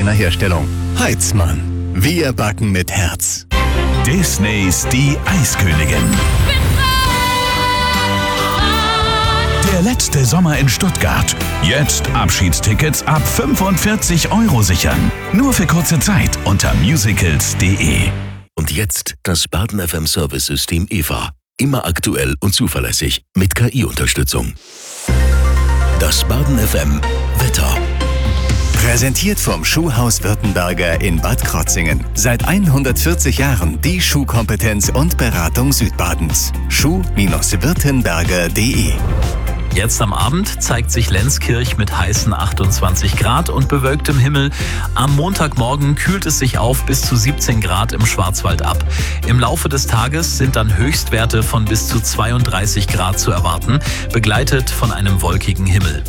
eigener Herstellung. Heizmann. Wir backen mit Herz. Disneys Die Eiskönigin. Der letzte Sommer in Stuttgart. Jetzt Abschiedstickets ab 45 € sichern. Nur für kurze Zeit unter musicals.de. Und jetzt das Baden FM Service-System EVA. Immer aktuell und zuverlässig mit KI-Unterstützung. Das Baden FM Wetter. Präsentiert vom Schuhhaus Württemberger in Bad Krotzingen. Seit 140 Jahren die Schuhkompetenz und Beratung Südbadens. Schuh-württemberger.de. Jetzt am Abend zeigt sich Lenzkirch mit heißen 28 Grad und bewölktem Himmel. Am Montagmorgen kühlt es sich auf bis zu 17 Grad im Schwarzwald ab. Im Laufe des Tages sind dann Höchstwerte von bis zu 32 Grad zu erwarten, begleitet von einem wolkigen Himmel.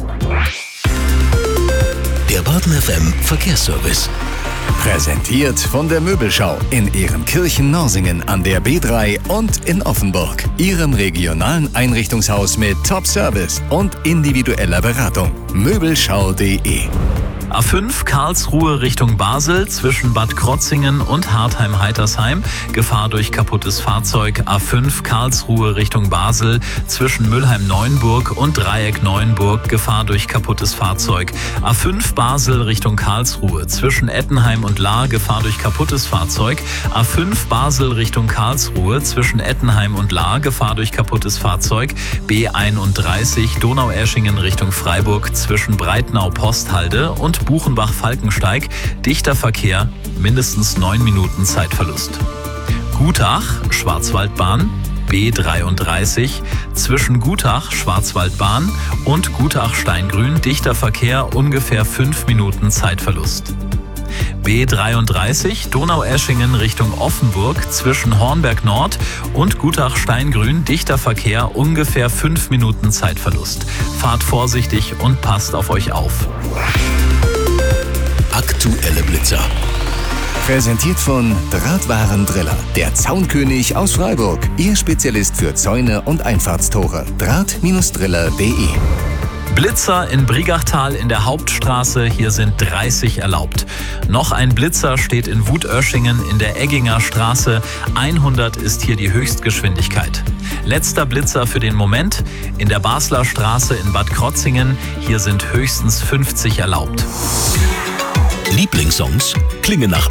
Der Baden FM Verkehrsservice. Präsentiert von der Möbelschau in Ehrenkirchen-Norsingen an der B3 und in Offenburg. Ihrem regionalen Einrichtungshaus mit Top-Service und individueller Beratung. Möbelschau.de. A5 Karlsruhe Richtung Basel zwischen Bad Krotzingen und Hartheim-Heitersheim. Gefahr durch kaputtes Fahrzeug. A5 Karlsruhe Richtung Basel zwischen Mülheim-Neuenburg und Dreieck Neuenburg. Gefahr durch kaputtes Fahrzeug. A5 Basel Richtung Karlsruhe zwischen Ettenheim und Lahr. Gefahr durch kaputtes Fahrzeug. A5 Basel Richtung Karlsruhe zwischen Ettenheim und Lahr. Gefahr durch kaputtes Fahrzeug. B31 Donaueschingen Richtung Freiburg zwischen Breitnau-Posthalde und Buchenbach-Falkensteig, dichter Verkehr, mindestens 9 Minuten Zeitverlust. Gutach, Schwarzwaldbahn, B33, zwischen Gutach, Schwarzwaldbahn und Gutach-Steingrün, dichter Verkehr, ungefähr 5 Minuten Zeitverlust. B33 Donaueschingen Richtung Offenburg zwischen Hornberg Nord und Gutach-Steingrün, dichter Verkehr, ungefähr 5 Minuten Zeitverlust. Fahrt vorsichtig und passt auf euch auf. Aktuelle Blitzer. Präsentiert von Drahtwarendriller, der Zaunkönig aus Freiburg. Ihr Spezialist für Zäune und Einfahrtstore. Draht-driller.de. Blitzer in Brigachtal in der Hauptstraße, hier sind 30 erlaubt. Noch ein Blitzer steht in Wutöschingen in der Egginger Straße, 100 ist hier die Höchstgeschwindigkeit. Letzter Blitzer für den Moment in der Basler Straße in Bad Krotzingen, hier sind höchstens 50 erlaubt. Lieblingssongs klingen nach